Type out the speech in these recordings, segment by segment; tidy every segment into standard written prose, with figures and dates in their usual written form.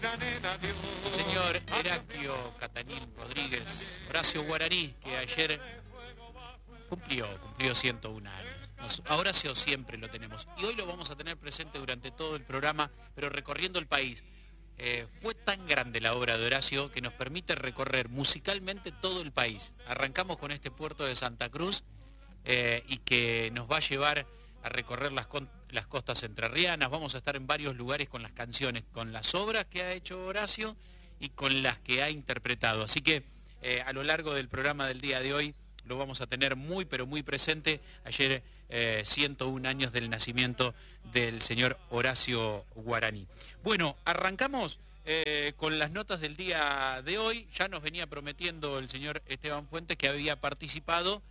El señor Heraclio Catanín Rodríguez, Horacio Guaraní, que ayer cumplió 101 años. A Horacio siempre lo tenemos y hoy lo vamos a tener presente durante todo el programa, pero recorriendo el país. Fue tan grande la obra de Horacio que nos permite recorrer musicalmente todo el país. Arrancamos con este puerto de Santa Cruz y que nos va a llevar a recorrer las costas entrerrianas. Vamos a estar en varios lugares con las canciones, con las obras que ha hecho Horacio y con las que ha interpretado. Así que a lo largo del programa del día de hoy lo vamos a tener muy, pero muy presente. Ayer 101 años del nacimiento del señor Horacio Guaraní. Bueno, arrancamos con las notas del día de hoy. Ya nos venía prometiendo el señor Esteban Fuentes que había participado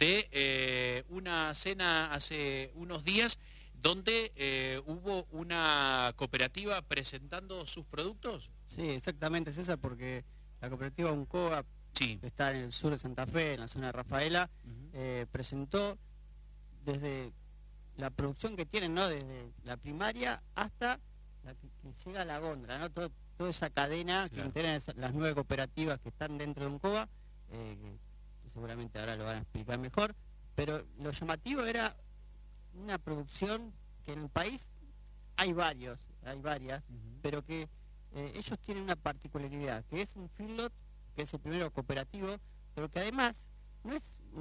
de una cena hace unos días donde hubo una cooperativa presentando sus productos. Sí, exactamente, César, porque la cooperativa Uncoga, sí, que está en el sur de Santa Fe, en la zona de Rafaela, presentó desde la producción que tienen, ¿no? Desde la primaria hasta la que llega a la góndola, ¿no? Toda esa cadena que integran las 9 cooperativas que están dentro de Uncoga, que seguramente ahora lo van a explicar mejor, pero lo llamativo era una producción que en el país hay varias, pero que ellos tienen una particularidad, que es un feedlot, que es el primero cooperativo, pero que además no es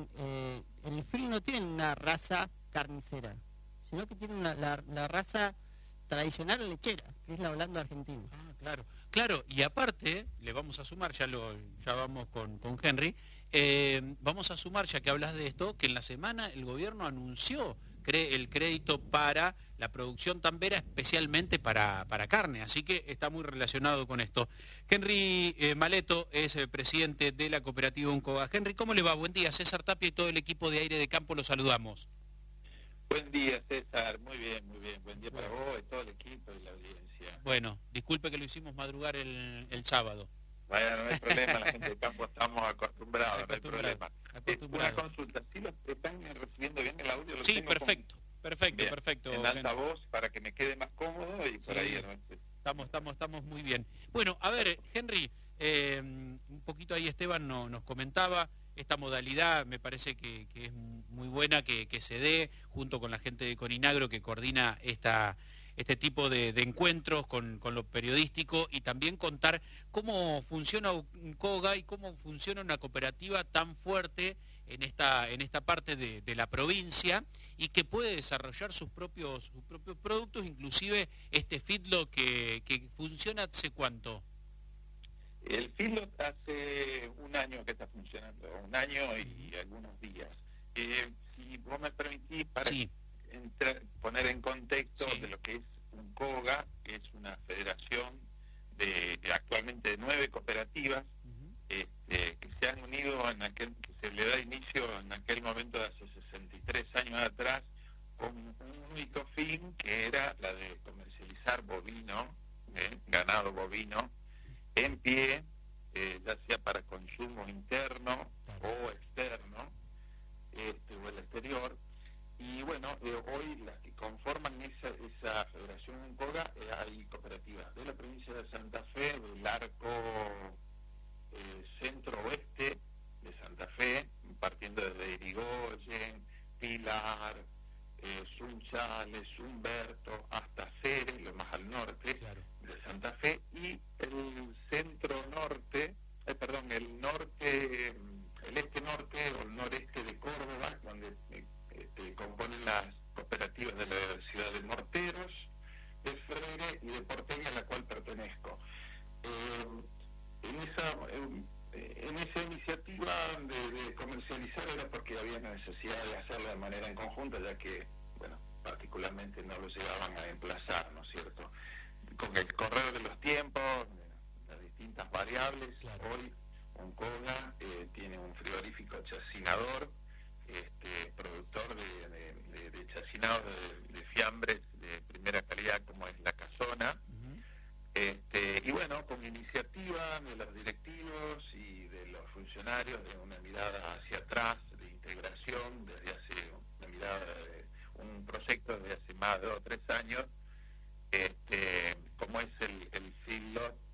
el feedlot no tiene una raza carnicera, sino que tiene la raza tradicional lechera, que es la Holanda argentina. Ah, claro, y aparte, le vamos a sumar, ya vamos con Henry, vamos a sumar, ya que hablas de esto, que en la semana el gobierno anunció el crédito para la producción tambera, especialmente para carne, así que está muy relacionado con esto. Henry Maleto es el presidente de la cooperativa Uncoga. Henry, ¿cómo le va? Buen día, César Tapia y todo el equipo de Aire de Campo, lo saludamos. Buen día, César, muy bien, buen día para vos y todo el equipo y la audiencia. Bueno, disculpe que lo hicimos madrugar el sábado. Bueno, no hay problema, la gente de campo estamos acostumbrados, no hay problema. Una consulta, ¿sí lo están recibiendo bien el audio? Sí, perfecto. En alta voz para que me quede más cómodo y por ahí. Estamos muy bien. Bueno, a ver, Henry, un poquito ahí Esteban nos comentaba, esta modalidad me parece que es muy buena que se dé junto con la gente de Coninagro que coordina este tipo de encuentros con lo periodístico y también contar cómo funciona Uncoga y cómo funciona una cooperativa tan fuerte en esta parte de la provincia y que puede desarrollar sus propios productos, inclusive este feedlot que funciona ¿hace cuánto? El feedlot hace un año que está funcionando, un año y algunos días. Si vos me permitís, para poner en contexto de lo que es Uncoga, que es una federación actualmente de 9 cooperativas que se han unido que se le da inicio en aquel momento de hace 63 años atrás con un único fin, que era la de comercializar bovino, ganado bovino, en pie, ya sea para consumo interno o externo, o el exterior. Y bueno, hoy las que conforman esa federación Uncoga, hay cooperativas de la provincia de Santa Fe, del arco centro-oeste de Santa Fe, partiendo desde Irigoyen, Pilar, Sunchales, Humberto, hasta Ceres, lo más al norte de Santa Fe, y el centro-norte, el este-norte o el noreste de Córdoba, donde componen las cooperativas de la ciudad de Morteros, de Freire y de Porteña, a la cual pertenezco. En esa iniciativa de comercializar era porque había necesidad de hacerlo de manera en conjunta, ya que, bueno, particularmente no lo llegaban a emplazar, ¿no es cierto? Con el correr de los tiempos, las distintas variables, hoy Uncoga tiene un frigorífico chacinador, productor de chacinados de fiambres de primera calidad como es la Casona. Y bueno, con iniciativa de los directivos y de los funcionarios, de una mirada hacia atrás, de integración, desde hace una mirada de un más de 2 o 3 años, como es el feedlot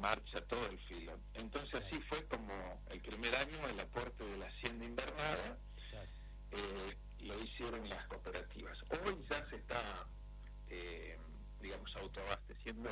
marcha todo el feedlot. Entonces así fue como el primer año el aporte de la hacienda invernada lo hicieron las cooperativas. Hoy ya se está, digamos, autoabasteciendo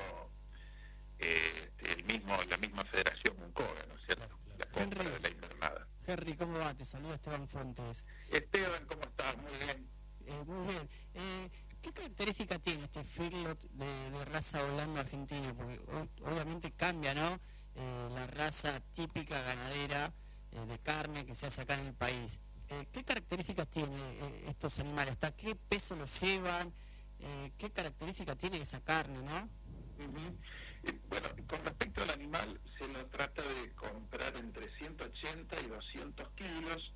la misma federación Uncoga, ¿no es cierto? La compra de la invernada. Henry, ¿cómo va? Te saluda Esteban Fuentes. Esteban, ¿cómo estás? Muy bien. Muy bien. ¿Qué característica tiene este feedlot de raza holando argentino? Porque obviamente cambia, ¿no? La raza típica ganadera de carne que se hace acá en el país. ¿Qué características tienen estos animales? ¿Hasta qué peso los llevan? ¿Qué características tiene esa carne, no? Bueno, con respecto al animal, se lo trata de comprar entre 180 y 200 kilos,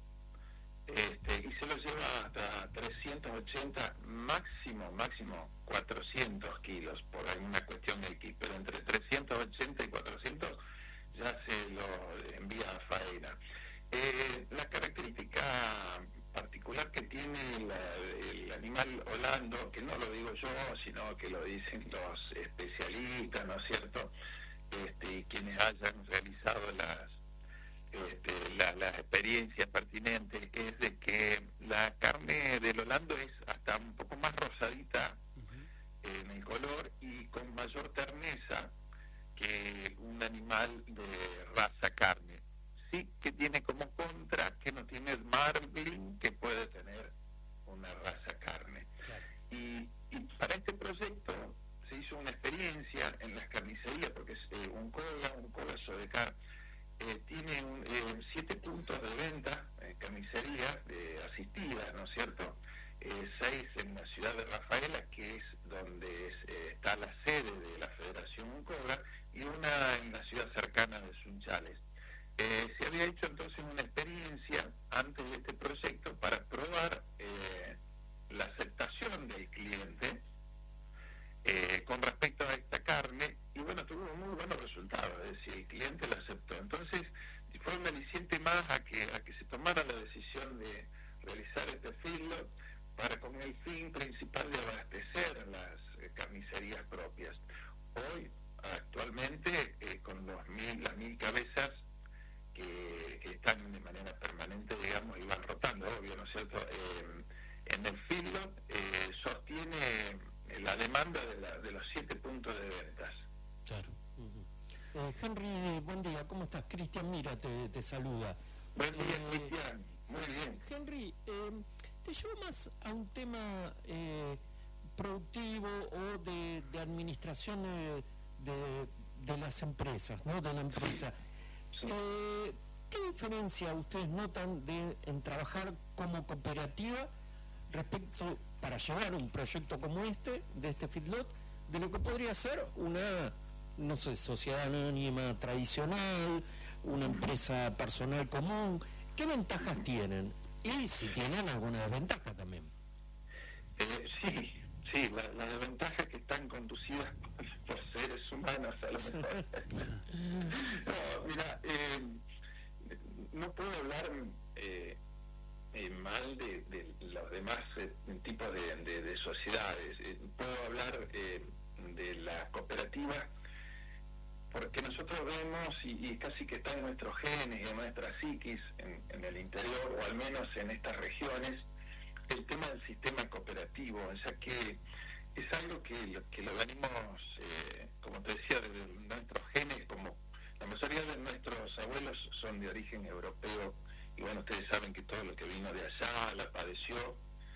y se lo lleva hasta 380, máximo 400 kilos, por alguna cuestión de aquí, pero entre 380 y 400 ya se lo envía a faena. La característica particular que tiene el animal holando, que no lo digo yo, sino que lo dicen los especialistas, ¿no es cierto? Y quienes hayan realizado las experiencias pertinentes, es de que la carne del holando es hasta un poco más rosadita en el color y con mayor terneza que un animal de raza carne. Sí que tiene como contra que no tiene el marbling que puede tener una raza carne. Claro. Y para este proyecto se hizo una experiencia en las carnicerías, porque Uncoga Sodecar tiene 7 puntos de venta, carnicerías asistidas, ¿no es cierto? 6 en la ciudad de Rafaela, que es donde está la sede de la Federación Uncoga, y una en la ciudad cercana de Sunchales. Se había hecho entonces una experiencia antes de este proyecto para probar la aceptación del cliente con respecto a esta carne, y bueno, tuvo muy buenos resultados, es decir, el cliente lo aceptó. Entonces fue un aliciente más a que se tomara la decisión de realizar este feedlot con el fin principal de abastecer las carnicerías propias. Hoy, actualmente, con las 1000 cabezas que están de manera permanente, digamos, y van rotando, obvio, ¿no es cierto? En el feedlot sostiene la demanda de los 7 puntos de ventas. Claro. Henry, buen día, ¿cómo estás? Cristian Mira te saluda. Buen día, Cristian, muy bien. Henry, te llevo más a un tema productivo o de administración de las empresas, ¿no? De la empresa. Sí. ¿Qué diferencia ustedes notan en trabajar como cooperativa respecto, para llevar un proyecto como de este feedlot, de lo que podría ser una, no sé, sociedad anónima tradicional, una empresa personal común? ¿Qué ventajas tienen? Y si tienen alguna desventaja también. Sí, las desventajas que están conducidas por seres humanos a lo mejor. No, mira, no puedo hablar mal de los demás tipos de sociedades. Puedo hablar de la cooperativa porque nosotros vemos, y casi que está en nuestros genes y en nuestra psiquis, en el interior, o al menos en estas regiones, el tema del sistema cooperativo. O sea que es algo que lo venimos, como te decía, desde nuestros genes, como la mayoría de nuestros abuelos son de origen europeo, y bueno, ustedes saben que todo lo que vino de allá la padeció,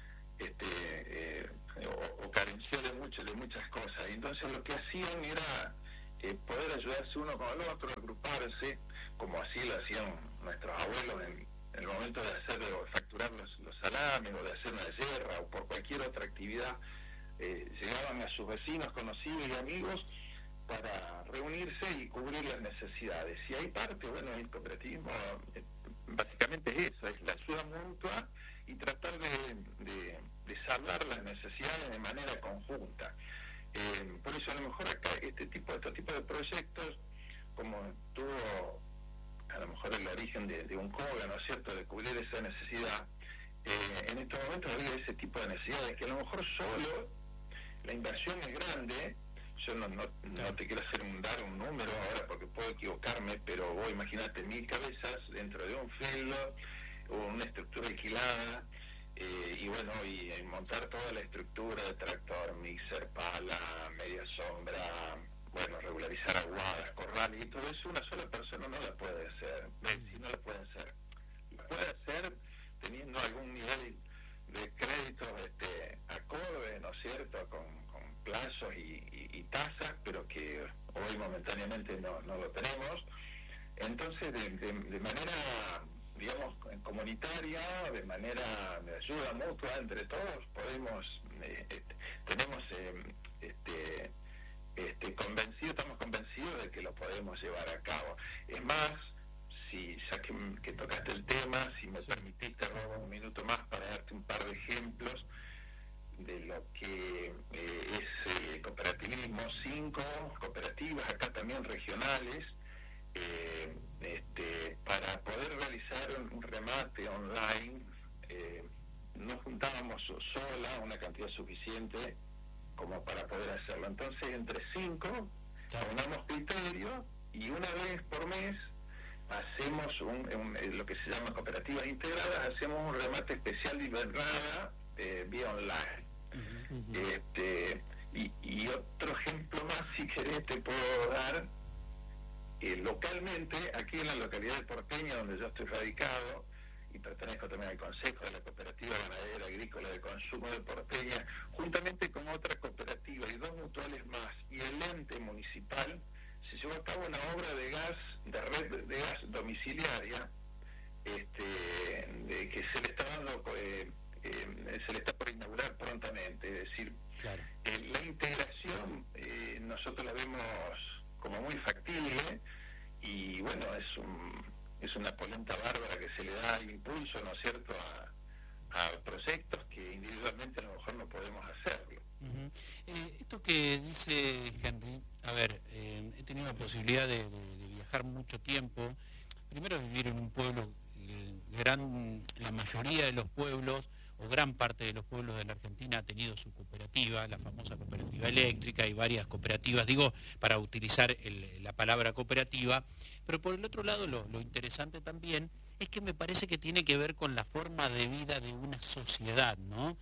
o carenció de muchas cosas. Y entonces lo que hacían era poder ayudarse uno con el otro, agruparse, como así lo hacían nuestros abuelos en el momento de facturar los salames, o de hacer una yerra, o por cualquier otra actividad. Llegaban a sus vecinos, conocidos y amigos para reunirse y cubrir las necesidades. Y hay parte, bueno, el cooperativismo básicamente es eso, es la ayuda mutua y tratar de saldar las necesidades de manera conjunta. Por eso a lo mejor acá este tipo de proyectos, como tuvo a lo mejor el origen de Uncoga, ¿no es cierto?, de cubrir esa necesidad, en estos momentos había ese tipo de necesidades que a lo mejor solo la inversión es grande. Yo no te quiero dar un número ahora porque puedo equivocarme, pero vos imagínate 1000 cabezas dentro de un feedlot, una estructura alquilada, y bueno, y montar toda la estructura de tractor, mixer, pala, media sombra, bueno, regularizar aguadas, corrales y todo eso, una sola persona no la puede hacer. Si no la puede hacer, la puede hacer teniendo algún nivel de crédito acorde, ¿no es cierto?, con plazos y tasas, pero que hoy momentáneamente no lo tenemos. Entonces, de manera, digamos, comunitaria, de manera de ayuda mutua entre todos, estamos convencidos de que lo podemos llevar a cabo. Es más, ya que tocaste el tema, si me permitiste, robo un minuto más para darte un par de ejemplos de lo que es cooperativismo. 5 cooperativas, acá también regionales, para poder realizar un remate online, no juntábamos sola una cantidad suficiente como para poder hacerlo. Entonces, entre 5 unamos criterios y una vez por mes hacemos lo que se llama cooperativas integradas, hacemos un remate especial de verdad vía online. Y otro ejemplo más, si querés, te puedo dar. Localmente, aquí en la localidad de Porteña, donde yo estoy radicado, y pertenezco también al Consejo de la Cooperativa Ganadera Agrícola de Consumo de Porteña, juntamente con otra cooperativa y 2 mutuales más, y el ente municipal, se llevó a cabo una obra de red de gas domiciliaria, que se le está dando, se le está por inaugurar prontamente. Es decir, claro, la integración nosotros la vemos como muy factible, y bueno, es una polenta bárbara que se le da impulso, ¿no es cierto?, a proyectos que individualmente a lo mejor no podemos hacerlo. Esto que dice Henry, a ver, he tenido la posibilidad de viajar mucho tiempo, primero vivir en un pueblo, la mayoría de los pueblos, o gran parte de los pueblos de la Argentina ha tenido su cooperativa, la famosa cooperativa eléctrica, y varias cooperativas, digo, para utilizar la palabra cooperativa, pero por el otro lado lo interesante también es que me parece que tiene que ver con la forma de vida de una sociedad, ¿no?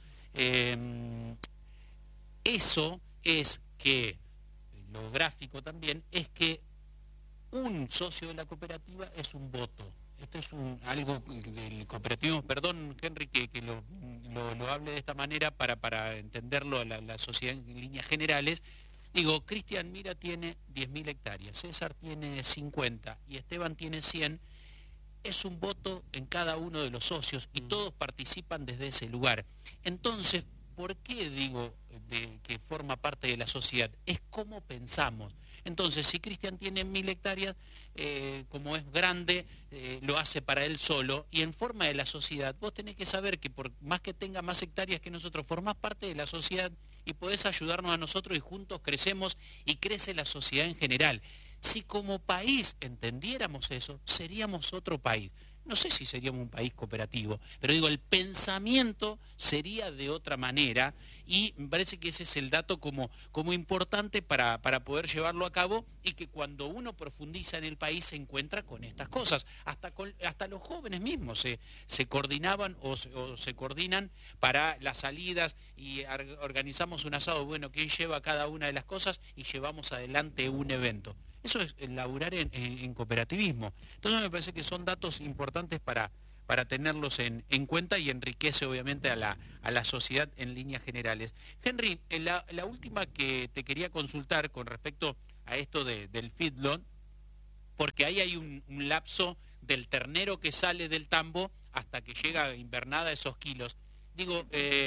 Eso es que, lo gráfico también, es que un socio de la cooperativa es un voto. Esto es algo del cooperativismo, perdón Henry que lo hable de esta manera para entenderlo a la sociedad en líneas generales. Digo, Cristian Mira tiene 10.000 hectáreas, César tiene 50 y Esteban tiene 100. Es un voto en cada uno de los socios y todos participan desde ese lugar. Entonces, ¿por qué digo que forma parte de la sociedad? Es cómo pensamos. Entonces, si Cristian tiene 1.000 hectáreas, como es grande, lo hace para él solo, y en forma de la sociedad, vos tenés que saber que por más que tenga más hectáreas que nosotros, formás parte de la sociedad y podés ayudarnos a nosotros, y juntos crecemos y crece la sociedad en general. Si como país entendiéramos eso, seríamos otro país. No sé si seríamos un país cooperativo, pero digo, el pensamiento sería de otra manera, y me parece que ese es el dato como importante para poder llevarlo a cabo, y que cuando uno profundiza en el país se encuentra con estas cosas. Hasta los jóvenes mismos se coordinaban o se coordinan para las salidas, y organizamos un asado, bueno, ¿quién lleva cada una de las cosas? Y llevamos adelante un evento. Eso es laburar en cooperativismo. Entonces me parece que son datos importantes para tenerlos en cuenta, y enriquece obviamente a la sociedad en líneas generales. Henry, la última que te quería consultar con respecto a esto del feedlot, porque ahí hay un lapso del ternero que sale del tambo hasta que llega a invernada esos kilos. Digo,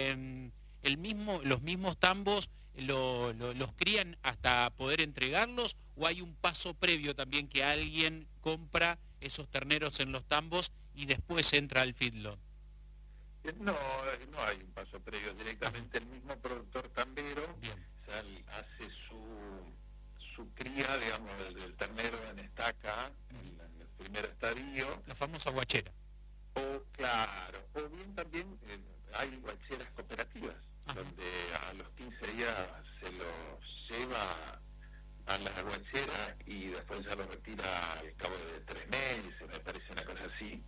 los mismos tambos los crían hasta poder entregarlos, o hay un paso previo también, que alguien compra esos terneros en los tambos y después entra al feedlot? No hay un paso previo, directamente el mismo productor tambero hace su cría, digamos, del ternero en estaca, en el primer estadio. La famosa guachera. O bien también hay guacheras cooperativas, donde a los 15 días se los lleva a la guachera y después después ya lo retira al cabo de 3 meses, me parece una cosa así.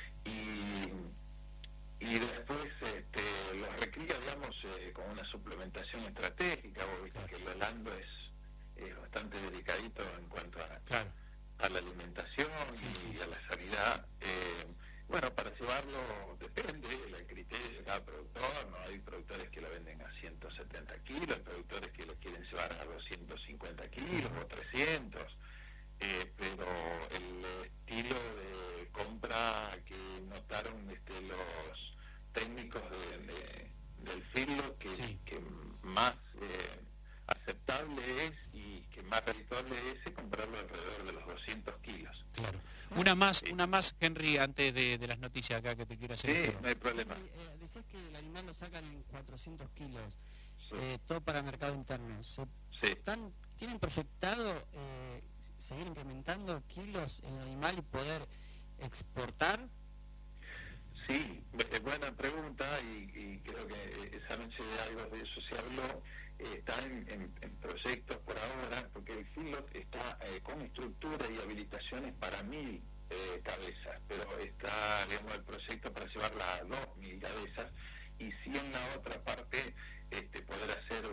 Y después los recría, digamos, con una suplementación estratégica. Vos viste que el holando es bastante delicadito en cuanto a la alimentación y a la sanidad. Bueno, para llevarlo depende del criterio de cada productor, ¿no? Hay productores que lo venden a 170 kilos, hay productores que lo quieren llevar a 250 kilos o 300, pero el estilo de compra que notaron los técnicos del feedlot que más aceptable es y que más redituable es comprarlo alrededor de los 200 kilos. Claro. Una más, Henry, antes de las noticias acá que te quiero hacer. Sí, no hay problema. Decís que el animal lo sacan en 400 kilos, todo para mercado interno. ¿Tienen proyectado seguir incrementando kilos en el animal y poder exportar? Sí, buena pregunta y creo que esa noche de algo de eso se habló. Está en proyectos por ahora, porque el feedlot está con estructura y habilitaciones para 1000 cabezas, pero está, digamos, el proyecto para llevarla a 2000 cabezas, y si en la otra parte poder hacer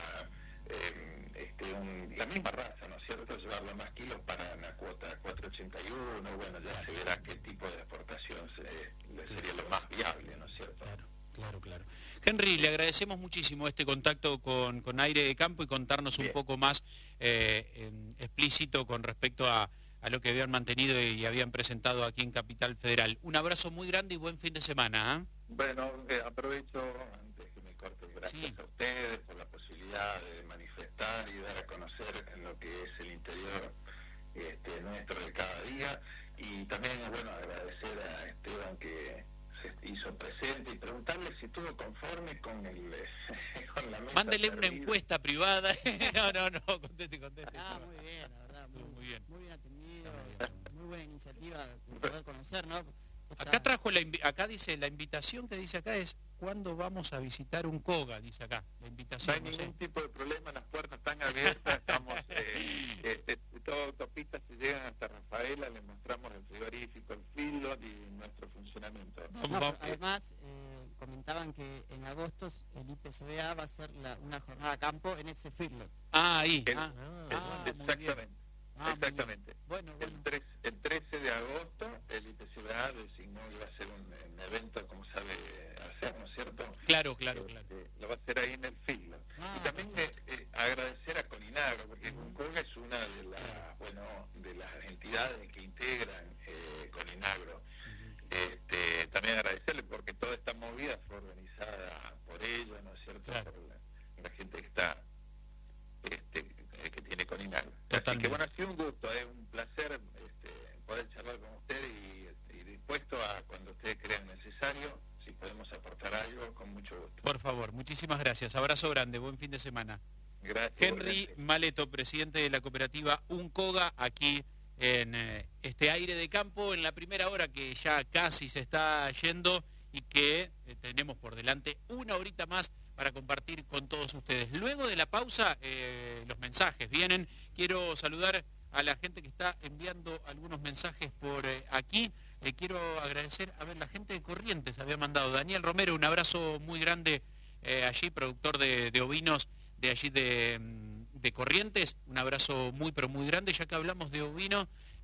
la misma raza, ¿no es cierto?, llevarla más kilos para una cuota 481, bueno, ya se verá qué tipo de exportación sería lo más viable, ¿no es cierto? Claro. Henry, le agradecemos muchísimo este contacto con Aire de Campo y contarnos un poco más explícito con respecto a lo que habían mantenido y habían presentado aquí en Capital Federal. Un abrazo muy grande y buen fin de semana. Bueno, aprovecho, antes que me corte, gracias a ustedes por la posibilidad de manifestar y dar a conocer en lo que es el interior nuestro de cada día, y también, bueno, agradecer a Esteban que se hizo presente y preguntarle si estuvo conforme con con la mesa. Mándele una encuesta privada. No, conteste. Muy bien, la verdad, muy bien atendido, muy buena iniciativa de poder conocer, ¿no? Acá dice, la invitación que dice acá es ¿cuándo vamos a visitar un COGA? Dice acá, la invitación. No hay ningún tipo de problema, las puertas están abiertas, estamos, toda autopista, si llegan hasta Rafaela, les mostramos el frigorífico, el feedlot y nuestro funcionamiento. Además, comentaban que en agosto el IPCBA va a hacer una jornada a campo en ese feedlot. Exactamente. Bueno. El 13 de agosto el IPCBA designó que iba a ser un evento, como sabe hacer, ¿no es cierto? Claro. Lo va a hacer ahí en el feedlot. Y también agradecer a Coninagro, porque COGA es una de las entidades que integran Coninagro. También agradecerle porque toda esta movida fue organizada por ellos, ¿no es cierto? Claro. Por la gente que está que tiene Coninagro. Así que bueno, ha sido un gusto, un placer poder charlar con usted y dispuesto a, cuando ustedes crean necesario, si podemos aportar algo, con mucho gusto. Por favor, muchísimas gracias. Abrazo grande, buen fin de semana. Gracias. Henry Maleto, presidente de la cooperativa UNCOGA, aquí en este Aire de Campo, en la primera hora que ya casi se está yendo y que tenemos por delante una horita más para compartir con todos ustedes. Luego de la pausa, los mensajes vienen. Quiero saludar a la gente que está enviando algunos mensajes por aquí. Quiero agradecer, la gente de Corrientes había mandado. Daniel Romero, un abrazo muy grande allí, productor de ovinos de allí de Corrientes. Un abrazo muy, pero muy grande. Ya que hablamos de ovino,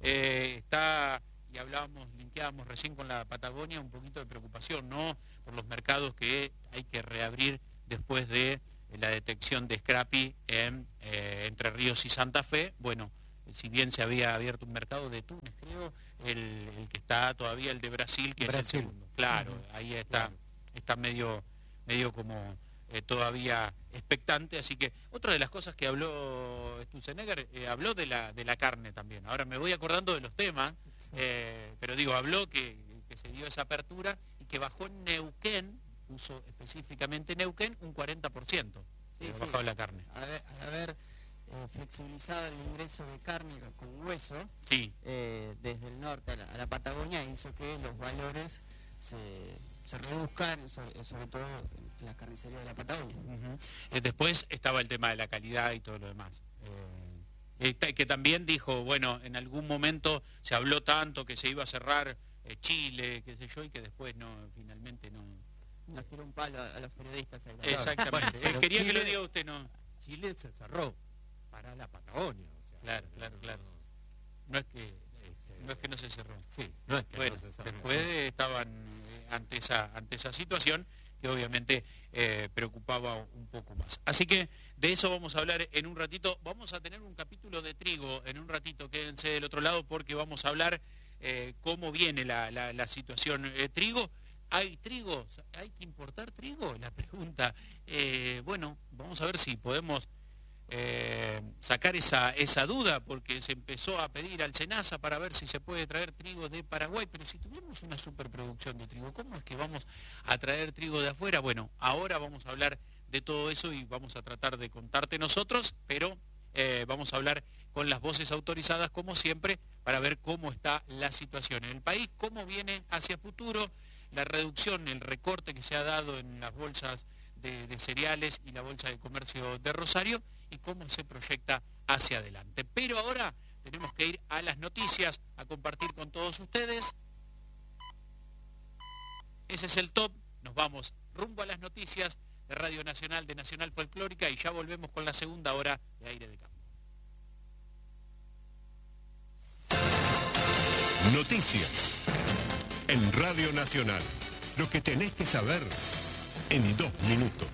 linkeábamos recién con la Patagonia, un poquito de preocupación, ¿no? Por los mercados que hay que reabrir después de la detección de Scrappy en Entre Ríos y Santa Fe. Bueno, si bien se había abierto un mercado de Túnez, creo, el que está todavía el de Brasil, que es el segundo. Claro, ahí está medio como todavía expectante. Así que otra de las cosas que habló Sturzenegger, habló de la carne también. Ahora me voy acordando de los temas, pero habló que se dio esa apertura y que bajó en Neuquén, puso específicamente Neuquén, un 40%. Bajado la carne. Al haber flexibilizado el ingreso de carne con hueso desde el norte a la Patagonia, hizo que los valores se reduzcan, sobre todo en las carnicerías de la Patagonia. Después estaba el tema de la calidad y todo lo demás. que también dijo, bueno, en algún momento se habló tanto que se iba a cerrar Chile, qué sé yo, y que después finalmente no. Nos tiró un palo a los periodistas. Exactamente. Bueno, quería Chile, que lo diga usted, ¿no? Chile se cerró para la Patagonia. O sea, Claro. No es que no se cerró. Sí, no es que bueno, no se cerró. después estaban ante esa situación que obviamente preocupaba un poco más. Así que de eso vamos a hablar en un ratito. Vamos a tener un capítulo de trigo en un ratito. Quédense del otro lado porque vamos a hablar cómo viene la situación trigo. ¿Hay trigo? ¿Hay que importar trigo? La pregunta. Bueno, vamos a ver si podemos sacar esa duda, porque se empezó a pedir al SENASA para ver si se puede traer trigo de Paraguay, pero si tuviéramos una superproducción de trigo, ¿cómo es que vamos a traer trigo de afuera? Bueno, ahora vamos a hablar de todo eso y vamos a tratar de contarte nosotros, pero vamos a hablar con las voces autorizadas como siempre para ver cómo está la situación en el país, cómo viene hacia futuro la reducción, el recorte que se ha dado en las bolsas de cereales y la bolsa de comercio de Rosario y cómo se proyecta hacia adelante. Pero ahora tenemos que ir a las noticias, a compartir con todos ustedes. Ese es el top. Nos vamos rumbo a las noticias de Radio Nacional, de Nacional Folclórica, y ya volvemos con la segunda hora de Aire de Campo. Noticias en Radio Nacional. Lo que tenés que saber en 2 minutos.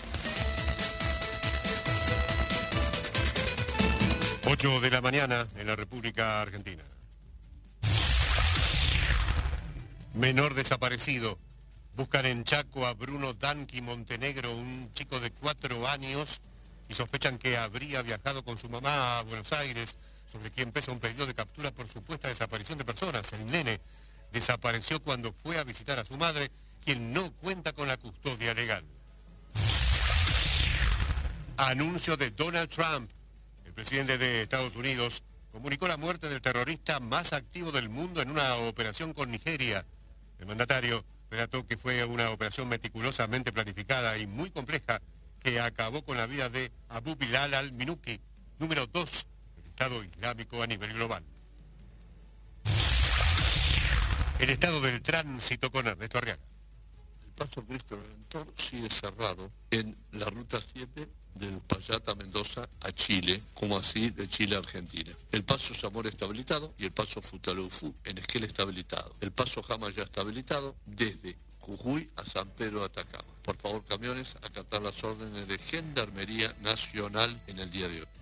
8 de la mañana en la República Argentina. Menor desaparecido. Buscan en Chaco a Bruno Danqui Montenegro, un chico de 4 años, y sospechan que habría viajado con su mamá a Buenos Aires, sobre quien pesa un pedido de captura por supuesta desaparición de personas. El nene desapareció cuando fue a visitar a su madre, quien no cuenta con la custodia legal. Anuncio de Donald Trump. El presidente de Estados Unidos comunicó la muerte del terrorista más activo del mundo en una operación con Nigeria. El mandatario relató que fue una operación meticulosamente planificada y muy compleja que acabó con la vida de Abu Bilal al-Minuki, número 2 del Estado Islámico a nivel global. El estado del tránsito con Ernesto Arriaga. El paso Cristo Redentor sigue cerrado en la ruta 7 del Uspallata Mendoza a Chile, como así de Chile a Argentina. El paso Zamora está habilitado y el paso Futaleufú en Esquel está habilitado. El paso Jama ya está habilitado desde Jujuy a San Pedro de Atacama. Por favor, camiones, acatar las órdenes de Gendarmería Nacional en el día de hoy.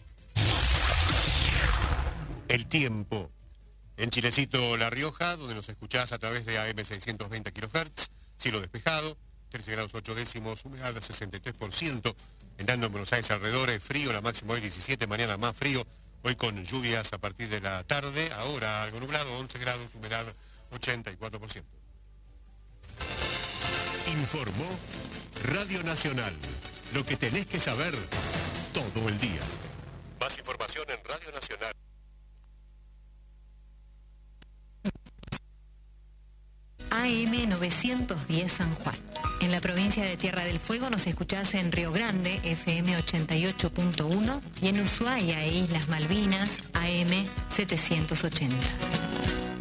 El tiempo. En Chilecito, La Rioja, donde nos escuchás a través de AM 620 kHz, cielo despejado, 13 grados 8 décimos, humedad del 63%. Entrando en Buenos Aires alrededor, frío, la máxima hoy 17, mañana más frío, hoy con lluvias a partir de la tarde, ahora algo nublado, 11 grados, humedad 84%. Informó Radio Nacional, lo que tenés que saber todo el día. Más información en Radio Nacional. AM 910 San Juan. En la provincia de Tierra del Fuego nos escuchás en Río Grande, FM 88.1, y en Ushuaia e Islas Malvinas, AM 780.